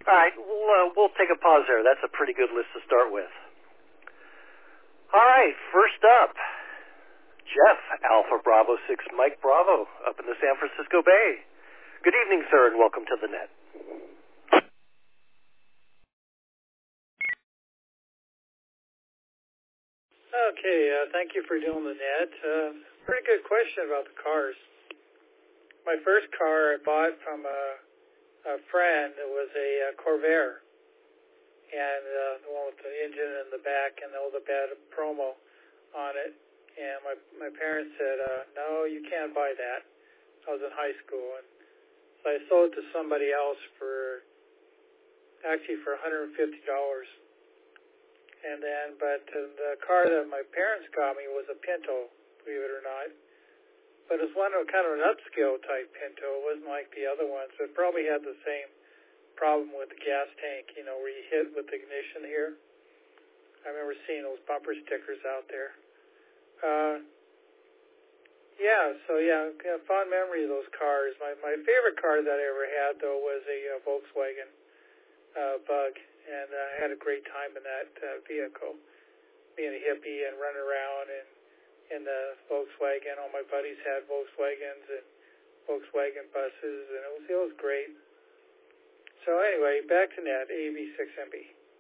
All right, we'll take a pause there. That's a pretty good list to start with. All right, first up, Jeff, Alpha Bravo 6, Mike Bravo, up in the San Francisco Bay. Good evening, sir, and welcome to the net. Okay, thank you for doing the net. Pretty good question about the cars. My first car I bought from a friend was a Corvair, and the one with the engine in the back and all the bad promo on it. And my parents said, no, you can't buy that. I was in high school, and so I sold it to somebody else for $150. And then, but the car that my parents got me was a Pinto, believe it or not. But it was kind of an upscale type Pinto. It wasn't like the other ones. It probably had the same problem with the gas tank, where you hit with the ignition here. I remember seeing those bumper stickers out there. Fond memory of those cars. My favorite car that I ever had, though, was a Volkswagen Bug. And I had a great time in that vehicle, being a hippie and running around in the Volkswagen. All my buddies had Volkswagens and Volkswagen buses, and it was great. So anyway, back to net, AV6MB.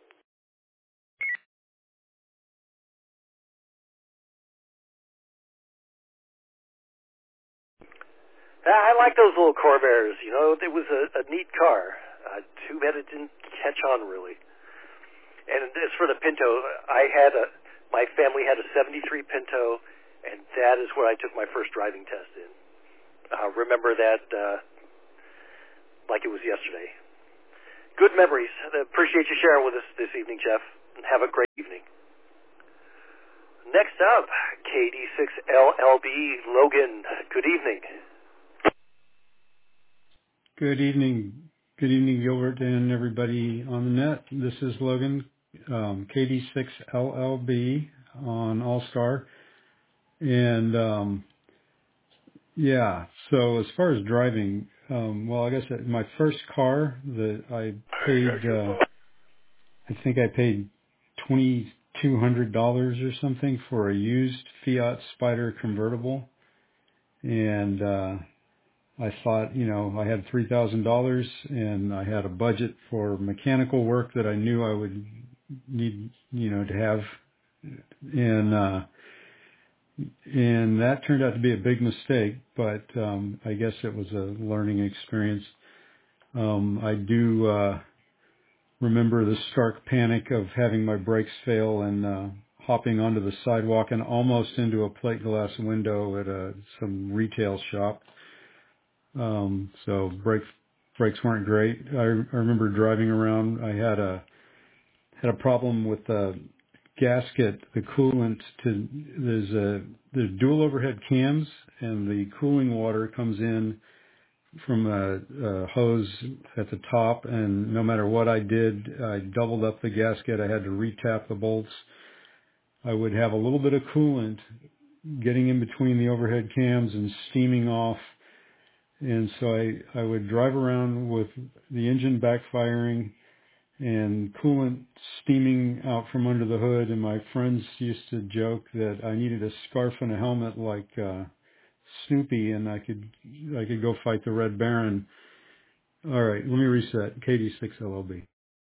I like those little Corvairs. It was a neat car. Too bad it didn't catch on really. And as for the Pinto, my family had a 73 Pinto, and that is where I took my first driving test in. Remember that like it was yesterday. Good memories. Appreciate you sharing with us this evening, Jeff, and have a great evening. Next up, KD6LLB, Logan. Good evening. Good evening. Good evening, Gilbert and everybody on the net. This is Logan, KD6LLB on All-Star. And, so as far as driving, I guess my first car that I paid, I think I paid $2,200 or something for a used Fiat Spider convertible. And, I thought, I had $3,000 and I had a budget for mechanical work that I knew I would need, to have. And that turned out to be a big mistake, but, I guess it was a learning experience. I do, remember the stark panic of having my brakes fail and, hopping onto the sidewalk and almost into a plate glass window at some retail shop. So brakes weren't great. I remember driving around. I had a problem with the gasket, the coolant there's dual overhead cams, and the cooling water comes in from a hose at the top, and no matter what I did, I doubled up the gasket. I had to retap the bolts. I would have a little bit of coolant getting in between the overhead cams and steaming off. And so I would drive around with the engine backfiring and coolant steaming out from under the hood. And my friends used to joke that I needed a scarf and a helmet like Snoopy, and I could go fight the Red Baron. All right, let me reset. KD6LLB.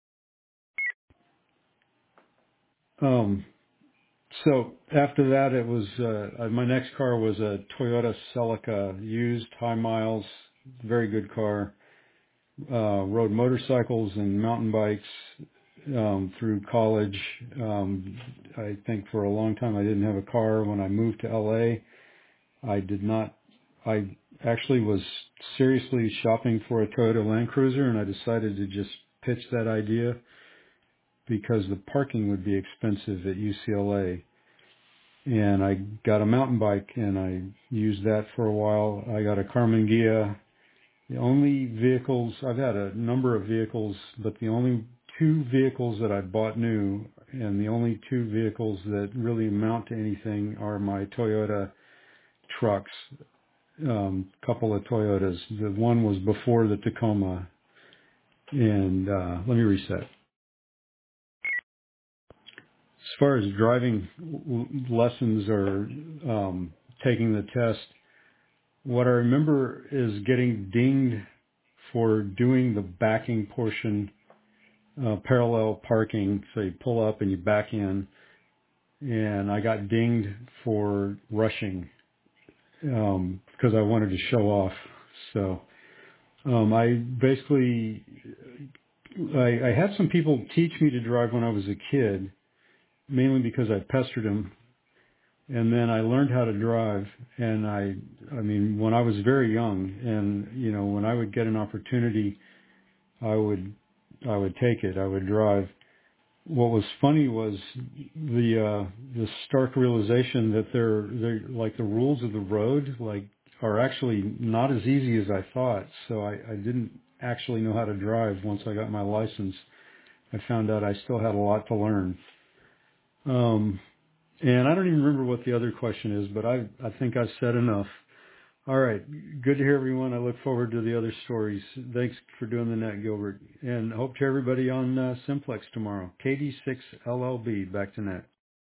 So after that, it was my next car was a Toyota Celica, used, high miles, very good car. Rode motorcycles and mountain bikes through college. I think for a long time I didn't have a car. When I moved to LA, I actually was seriously shopping for a Toyota Land Cruiser, and I decided to just pitch that idea because the parking would be expensive at UCLA. And I got a mountain bike and I used that for a while. I got a Karmann Ghia. The only vehicles, I've had a number of vehicles, but the only two vehicles that I bought new and the only two vehicles that really amount to anything are my Toyota trucks. Couple of Toyotas. The one was before the Tacoma, And let me reset. As far as driving lessons or taking the test, what I remember is getting dinged for doing the backing portion, parallel parking. So you pull up and you back in, and I got dinged for rushing because I wanted to show off. So I basically I had some people teach me to drive when I was a kid, mainly because I pestered them. And then I learned how to drive, and I mean, when I was very young, and you know, when I would get an opportunity, I would take it. I would drive. What was funny was the stark realization that they're like the rules of the road are actually not as easy as I thought. So I didn't actually know how to drive once I got my license. I found out I still had a lot to learn. And I don't even remember what the other question is, but I think I've said enough. All right. Good to hear everyone. I look forward to the other stories. Thanks for doing the net, Gilbert. And hope to everybody on Simplex tomorrow. KD6LLB, back to net.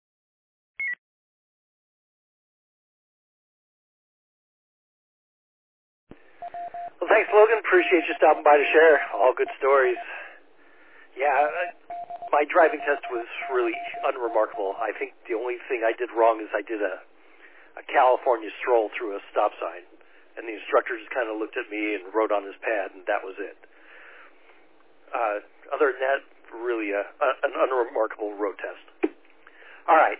Well, thanks, Logan. Appreciate you stopping by to share. All good stories. Yeah, my driving test was really unremarkable. I think the only thing I did wrong is I did a California stroll through a stop sign, and the instructor just kind of looked at me and wrote on his pad, and that was it. Other than that, really an unremarkable road test. All right.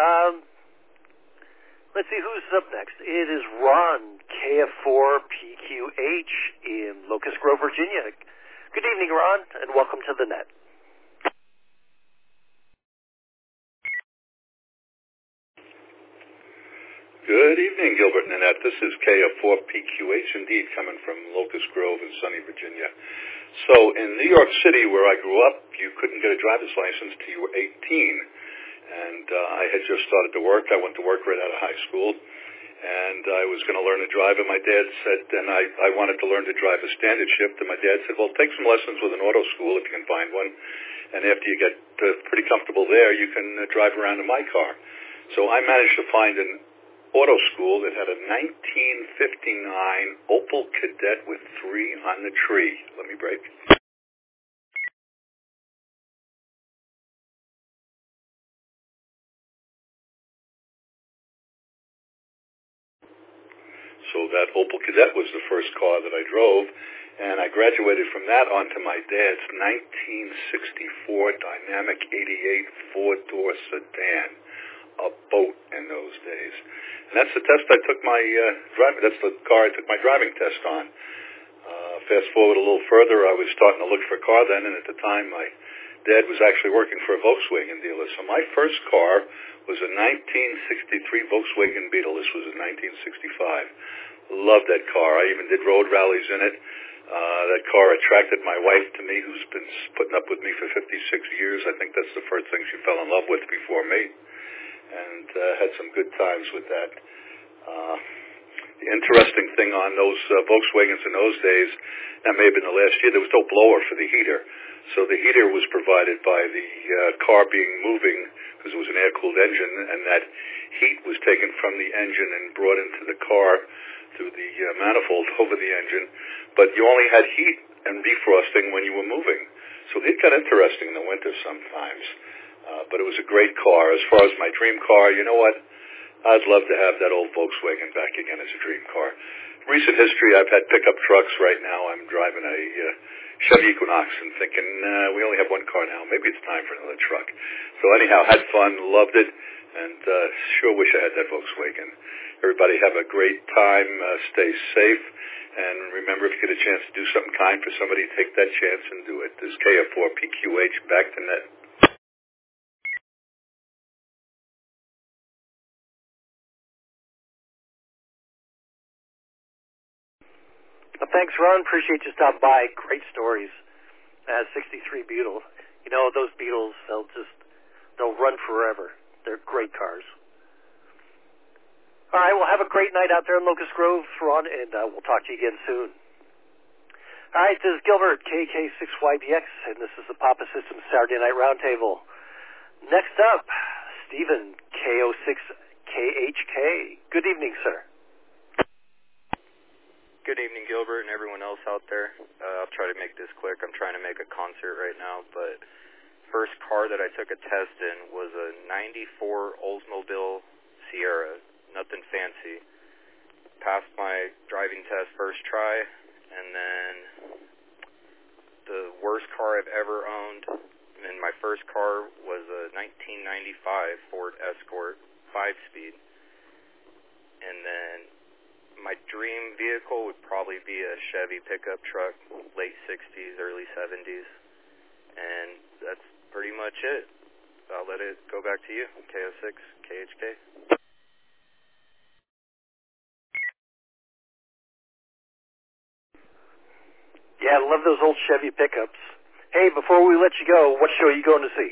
Let's see who's up next. It is Ron, KF4PQH in Locust Grove, Virginia. Good evening, Ron, and welcome to the net. Good evening, Gilbert and Annette. This is KF4PQH, indeed, coming from Locust Grove in sunny Virginia. So in New York City, where I grew up, you couldn't get a driver's license till you were 18. And I had just started to work. I went to work right out of high school. And I was going to learn to drive. And my dad said, and I wanted to learn to drive a standard shift. And my dad said, well, take some lessons with an auto school if you can find one. And after you get pretty comfortable there, you can drive around in my car. So I managed to find an auto school that had a 1959 Opel Kadett with 3 on the tree. Let me break. So that Opel Kadett was the first car that I drove, and I graduated from that onto my dad's 1964 Dynamic 88 four-door sedan, a boat in those days. And that's the test I took my that's the car I took my driving test on. Fast forward a little further, I was starting to look for a car then, and at the time my dad was actually working for a Volkswagen dealer. So my first car was a 1963 Volkswagen Beetle. This was in 1965. Loved that car. I even did road rallies in it. That car attracted my wife to me, who's been putting up with me for 56 years. I think that's the first thing she fell in love with before me, and had some good times with that. The interesting thing on those Volkswagens in those days, that may have been the last year, there was no blower for the heater. So the heater was provided by the car being moving, because it was an air-cooled engine, and that heat was taken from the engine and brought into the car through the manifold over the engine. But you only had heat and defrosting when you were moving. So it got interesting in the winter sometimes. But it was a great car. As far as my dream car, you know what? I'd love to have that old Volkswagen back again as a dream car. Recent history, I've had pickup trucks. Right now I'm driving a Chevy Equinox and thinking, we only have one car now. Maybe it's time for another truck. So anyhow, had fun, loved it, and sure wish I had that Volkswagen. Everybody have a great time. Stay safe. And remember, if you get a chance to do something kind for somebody, take that chance and do it. This is KF4PQH, back to net. Thanks, Ron. Appreciate you stopping by. Great stories. 63 Beetle. You know, those Beetles, they'll run forever. They're great cars. All right, well, have a great night out there in Locust Grove, Ron, and we'll talk to you again soon. All right, this is Gilbert, KK6YBX, and this is the Papa Systems Saturday Night Roundtable. Next up, Stephen, KO6KHK. Good evening, sir. Good evening, Gilbert, and everyone else out there. I'll try to make this quick. I'm trying to make a concert right now, but first car that I took a test in was a 94 Oldsmobile Sierra. Nothing fancy. Passed my driving test first try, and then the worst car I've ever owned, and my first car was a 1995 Ford Escort 5-speed. And then my dream vehicle would probably be a Chevy pickup truck, late 60s, early 70s. And that's pretty much it. I'll let it go back to you, KO6, KHK. Yeah, I love those old Chevy pickups. Hey, before we let you go, what show are you going to see?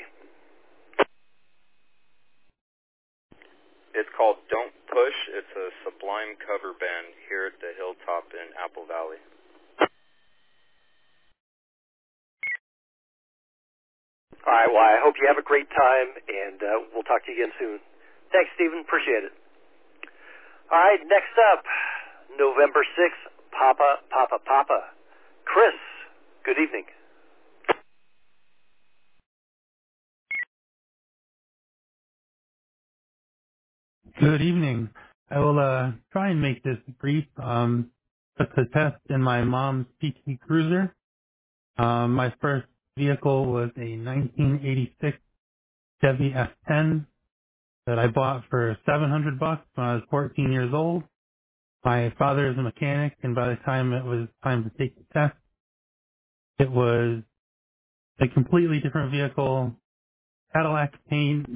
It's called Don't Push. It's a Sublime cover band here at the Hilltop in Apple Valley. All right, well, I hope you have a great time, and we'll talk to you again soon. Thanks, Stephen. Appreciate it. All right, next up, November 6th, Papa. Chris, good evening. Good evening. I will try and make this brief. Took the test in my mom's PT Cruiser. My first vehicle was a 1986 Chevy F10 that I bought for $700 when I was 14 years old. My father is a mechanic, and by the time it was time to take the test, it was a completely different vehicle, Cadillac paint,